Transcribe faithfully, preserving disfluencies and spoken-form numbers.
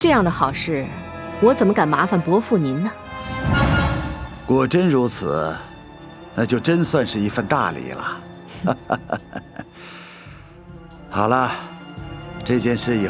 这样的好事，我怎么敢麻烦伯父您呢？ 果真如此，那就真算是一份大礼了。好了，这件事以